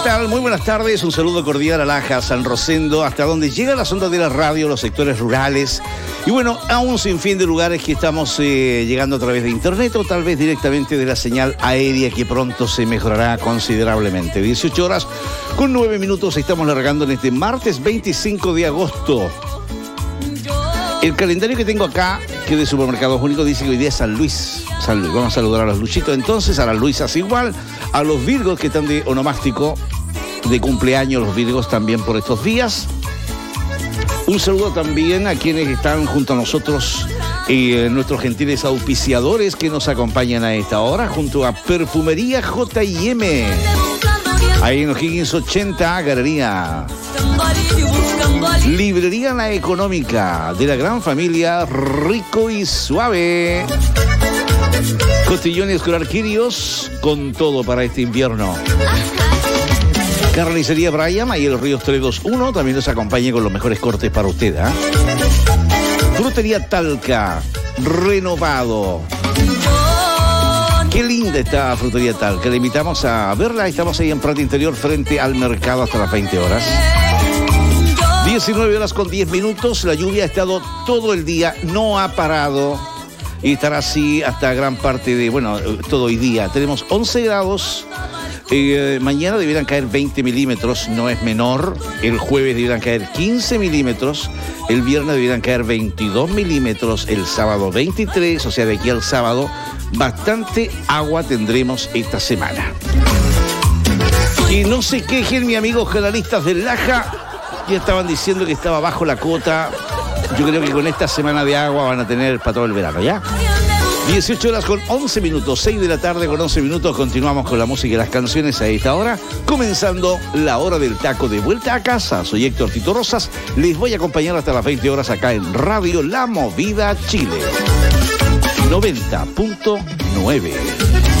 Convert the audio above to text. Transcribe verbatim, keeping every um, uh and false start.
tal? Muy buenas tardes, un saludo cordial a Laja, San Rosendo, hasta donde llega las ondas de la radio, los sectores rurales y bueno, a un sinfín de lugares que estamos eh, llegando a través de internet o tal vez directamente de la señal aérea que pronto se mejorará considerablemente. dieciocho horas con nueve minutos estamos largando en este martes veinticinco de agosto. El calendario que tengo acá, que de Supermercados Únicos, dice que hoy día es San Luis. San Luis. Vamos a saludar a los Luchitos entonces, a las Luisas igual, a los Virgos que están de onomástico, de cumpleaños los Virgos también por estos días. Un saludo también a quienes están junto a nosotros, eh, nuestros gentiles auspiciadores que nos acompañan a esta hora, junto a Perfumería J y M. Ahí en O'Higgins ochenta, Galería. Librería La Económica, de la gran familia Rico y Suave. Costillones Colarquirios, con todo para este invierno. Carnicería Brian, ahí en los Ríos Tredos uno, también nos acompaña con los mejores cortes para usted, ¿eh? Frutería Talca, renovado. Qué linda está Frutería Talca, le invitamos a verla. Estamos ahí en Prat Interior, frente al mercado, hasta las veinte horas. diecinueve horas con diez minutos, la lluvia ha estado todo el día, no ha parado y estará así hasta gran parte de, bueno, todo hoy día. Tenemos once grados, eh, mañana deberán caer veinte milímetros, no es menor, el jueves deberán caer quince milímetros, el viernes deberán caer veintidós milímetros, el sábado veintitrés, o sea, de aquí al sábado, bastante agua tendremos esta semana. Y no se quejen, mi amigos canalistas del Laja, ya estaban diciendo que estaba bajo la cuota. Yo creo que con esta semana de agua van a tener para todo el verano, ¿ya? dieciocho horas con once minutos, seis de la tarde con once minutos. Continuamos con la música y las canciones a esta hora, comenzando la hora del taco de vuelta a casa. Soy Héctor Tito Rosas, les voy a acompañar hasta las veinte horas acá en Radio La Movida Chile noventa punto nueve.